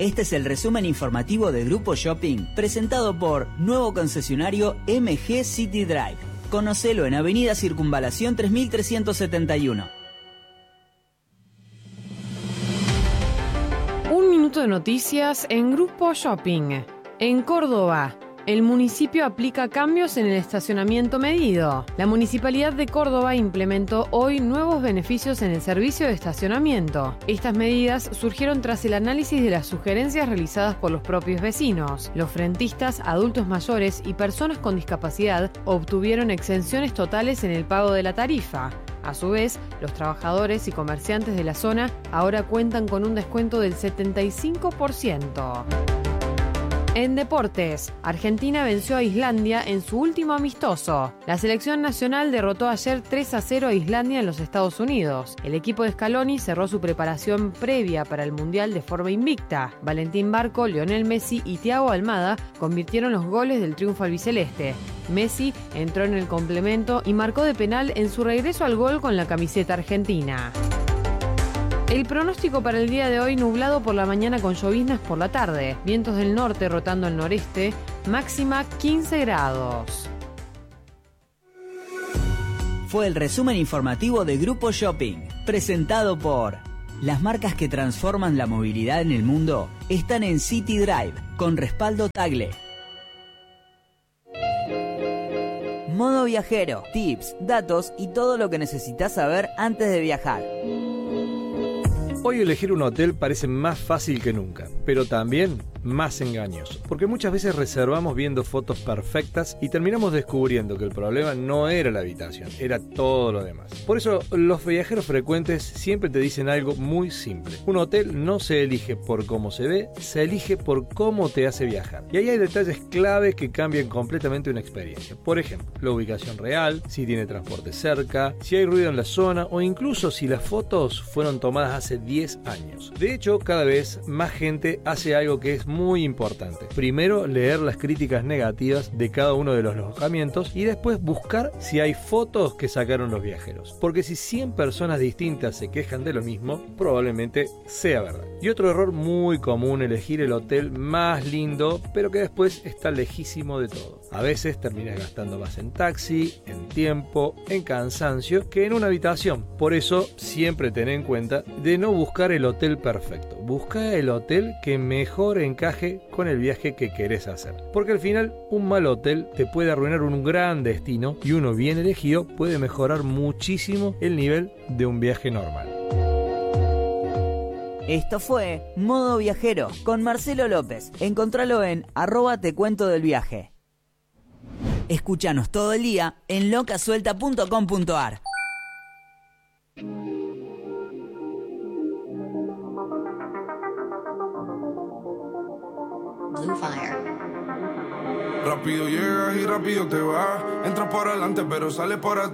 Este es el resumen informativo de Grupo Shopping, presentado por nuevo concesionario MG City Drive. Conocelo en Avenida Circunvalación 3371. Un minuto de noticias en Grupo Shopping. En Córdoba, el municipio aplica cambios en el estacionamiento medido. La Municipalidad de Córdoba implementó hoy nuevos beneficios en el servicio de estacionamiento. Estas medidas surgieron tras el análisis de las sugerencias realizadas por los propios vecinos. Los frentistas, adultos mayores y personas con discapacidad obtuvieron exenciones totales en el pago de la tarifa. A su vez, los trabajadores y comerciantes de la zona ahora cuentan con un descuento del 75%. En deportes, Argentina venció a Islandia en su último amistoso. La selección nacional derrotó ayer 3-0 a Islandia en los Estados Unidos. El equipo de Scaloni cerró su preparación previa para el Mundial de forma invicta. Valentín Barco, Lionel Messi y Thiago Almada convirtieron los goles del triunfo albiceleste. Messi entró en el complemento y marcó de penal en su regreso al gol con la camiseta argentina. El pronóstico para el día de hoy: nublado por la mañana con lloviznas por la tarde. Vientos del norte rotando al noreste. Máxima 15 grados. Fue el resumen informativo de Grupo Shopping, presentado por... Las marcas que transforman la movilidad en el mundo están en City Drive, con respaldo Tagle. Modo viajero, tips, datos y todo lo que necesitas saber antes de viajar. Hoy elegir un hotel parece más fácil que nunca, pero también más engañoso, porque muchas veces reservamos viendo fotos perfectas y terminamos descubriendo que el problema no era la habitación, era todo lo demás. Por eso los viajeros frecuentes siempre te dicen algo muy simple: un hotel no se elige por cómo se ve, se elige por cómo te hace viajar. Y ahí hay detalles claves que cambian completamente una experiencia. Por ejemplo, la ubicación real, si tiene transporte cerca, si hay ruido en la zona o incluso si las fotos fueron tomadas hace 10 años. De hecho, cada vez más gente hace algo que es muy importante. Primero, leer las críticas negativas de cada uno de los alojamientos y después buscar si hay fotos que sacaron los viajeros. Porque si 100 personas distintas se quejan de lo mismo, probablemente sea verdad. Y otro error muy común: elegir el hotel más lindo, pero que después está lejísimo de todo. A veces terminas gastando más en taxi, en tiempo, en cansancio que en una habitación. Por eso, siempre ten en cuenta de no buscar el hotel perfecto. Busca el hotel que mejor encaje con el viaje que querés hacer. Porque al final, un mal hotel te puede arruinar un gran destino y uno bien elegido puede mejorar muchísimo el nivel de un viaje normal. Esto fue Modo Viajero con Marcelo López. Encontralo en @tecuentodelviaje. Escúchanos todo el día en locasuelta.com.ar. Blue Fire. Rápido llegas y rápido te vas. Entras por adelante pero sales por atrás.